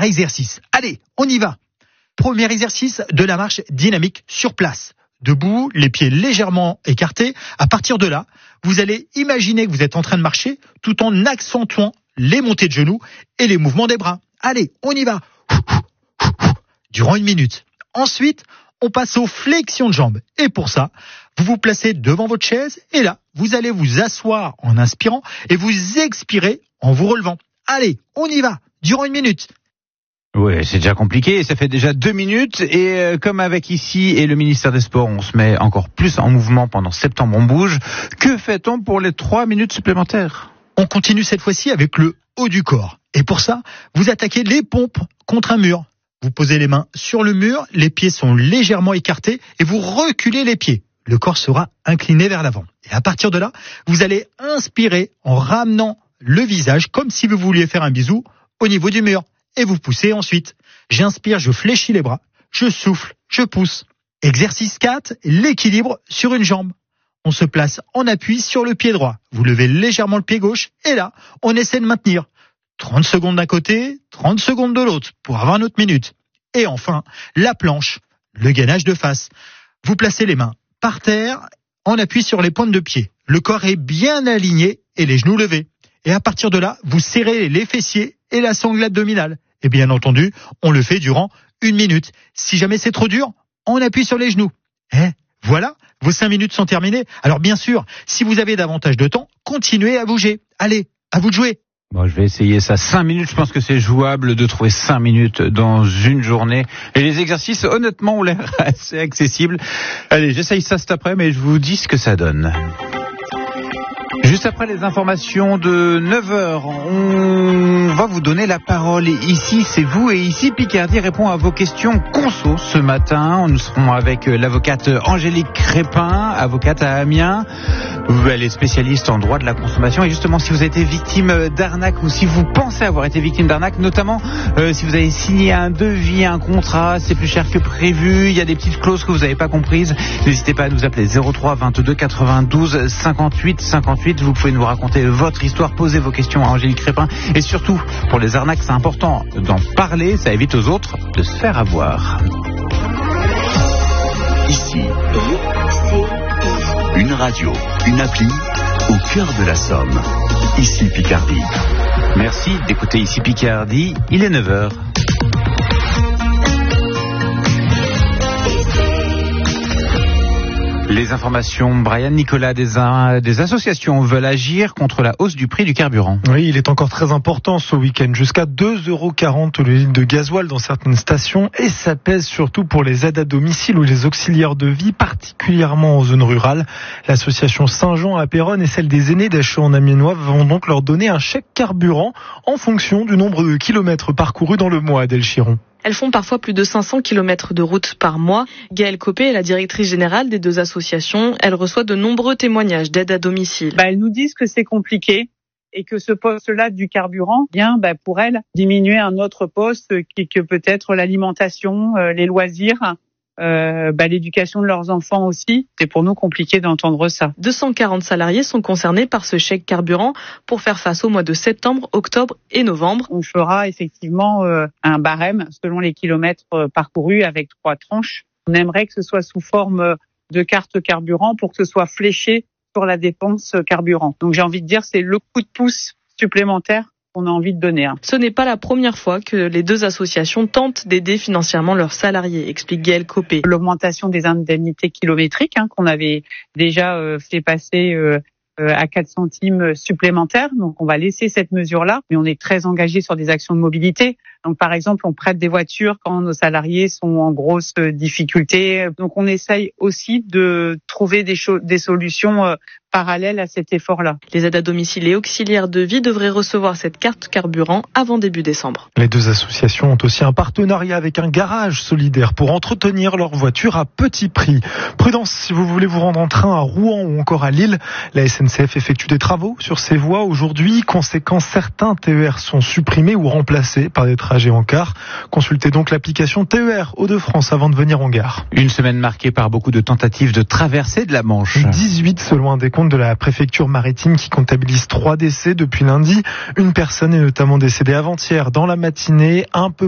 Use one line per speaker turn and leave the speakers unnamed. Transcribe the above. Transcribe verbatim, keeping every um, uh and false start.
par exercice. Allez, on y va. Premier exercice de la marche dynamique sur place. Debout, les pieds légèrement écartés. À partir de là, vous allez imaginer que vous êtes en train de marcher tout en accentuant les montées de genoux et les mouvements des bras. Allez, on y va. Durant une minute. Ensuite, on passe aux flexions de jambes. Et pour ça, vous vous placez devant votre chaise et là, vous allez vous asseoir en inspirant et vous expirez en vous relevant. Allez, on y va. Durant une minute.
Oui, c'est déjà compliqué, ça fait déjà deux minutes et euh, comme avec ici et le ministère des Sports, on se met encore plus en mouvement pendant Septembre on bouge. Que fait-on pour les trois minutes supplémentaires ?
On continue cette fois-ci avec le haut du corps. Et pour ça, vous attaquez les pompes contre un mur. Vous posez les mains sur le mur, les pieds sont légèrement écartés et vous reculez les pieds. Le corps sera incliné vers l'avant. Et à partir de là, vous allez inspirer en ramenant le visage comme si vous vouliez faire un bisou au niveau du mur. Et vous poussez ensuite. J'inspire, je fléchis les bras, je souffle, je pousse. Exercice quatre, l'équilibre sur une jambe. On se place en appui sur le pied droit. Vous levez légèrement le pied gauche et là, on essaie de maintenir. trente secondes d'un côté, trente secondes de l'autre pour avoir notre minute. Et enfin, la planche, le gainage de face. Vous placez les mains par terre en appui sur les pointes de pied. Le corps est bien aligné et les genoux levés. Et à partir de là, vous serrez les fessiers et la sangle abdominale. Et bien entendu, on le fait durant une minute. Si jamais c'est trop dur, on appuie sur les genoux. Eh, voilà, vos cinq minutes sont terminées. Alors bien sûr, si vous avez davantage de temps, continuez à bouger. Allez, à vous de jouer.
Bon, je vais essayer ça. Cinq minutes, je pense que c'est jouable de trouver cinq minutes dans une journée. Et les exercices, honnêtement, ont l'air assez accessibles. Allez, j'essaye ça cet après, mais je vous dis ce que ça donne. Juste après les informations de neuf heures, on va vous donner la parole. Ici, c'est vous et ici, Picardie répond à vos questions conso ce matin. Nous serons avec l'avocate Angélique Crépin, avocate à Amiens. Elle est spécialiste en droit de la consommation. Et justement, si vous avez été victime d'arnaque ou si vous pensez avoir été victime d'arnaque, notamment euh, si vous avez signé un devis, un contrat, c'est plus cher que prévu, il y a des petites clauses que vous n'avez pas comprises, n'hésitez pas à nous appeler zéro trois vingt-deux quatre-vingt-douze cinquante-huit cinquante-huit. Vous pouvez nous raconter votre histoire, poser vos questions à Angélique Crépin. Et surtout, pour les arnaques, c'est important d'en parler, ça évite aux autres de se faire avoir.
Ici, une radio, une appli, au cœur de la Somme. Ici Picardie.
Merci d'écouter Ici Picardie, il est neuf heures. Les informations, Brian Nicolas, des, des associations veulent agir contre la hausse du prix du carburant.
Oui, il est encore très important ce week-end, jusqu'à deux euros quarante le litre de gasoil dans certaines stations, et ça pèse surtout pour les aides à domicile ou les auxiliaires de vie, particulièrement en zone rurale. L'association Saint-Jean à Péronne et celle des aînés d'Acheux en Amiénois vont donc leur donner un chèque carburant en fonction du nombre de kilomètres parcourus dans le mois, Adèle Chiron.
Elles font parfois plus de cinq cents kilomètres de route par mois. Gaëlle Copé est la directrice générale des deux associations. Elle reçoit de nombreux témoignages d'aide à domicile.
Bah, elles nous disent que c'est compliqué et que ce poste-là du carburant, bien, bah, pour elles, diminuer un autre poste qui que peut-être l'alimentation, euh, les loisirs, euh, bah, l'éducation de leurs enfants aussi. C'est pour nous compliqué d'entendre ça.
deux cent quarante salariés sont concernés par ce chèque carburant pour faire face au mois de septembre, octobre et novembre.
On fera effectivement euh, un barème selon les kilomètres parcourus avec trois tranches. On aimerait que ce soit sous forme de carte carburant pour que ce soit fléché sur la dépense carburant. Donc j'ai envie de dire c'est le coup de pouce supplémentaire qu'on a envie de donner. Hein.
Ce n'est pas la première fois que les deux associations tentent d'aider financièrement leurs salariés, explique Gaëlle Copé.
L'augmentation des indemnités kilométriques hein, qu'on avait déjà euh, fait passer euh, euh, à quatre centimes supplémentaires. Donc on va laisser cette mesure-là, mais on est très engagé sur des actions de mobilité. Donc par exemple, on prête des voitures quand nos salariés sont en grosse difficulté. Donc on essaye aussi de trouver des, cho- des solutions euh, parallèles à cet effort-là.
Les aides à domicile et auxiliaires de vie devraient recevoir cette carte carburant avant début décembre.
Les deux associations ont aussi un partenariat avec un garage solidaire pour entretenir leurs voitures à petit prix. Prudence, si vous voulez vous rendre en train à Rouen ou encore à Lille, la S N C F effectue des travaux sur ces voies aujourd'hui. Conséquence, certains T E R sont supprimés ou remplacés par des trajets en car. Consultez donc l'application T E R Hauts-de-France avant de venir en gare.
Une semaine marquée par beaucoup de tentatives de traversée de la Manche.
dix-huit selon un décompte de la préfecture maritime qui comptabilise trois décès depuis lundi. Une personne est notamment décédée avant-hier dans la matinée, un peu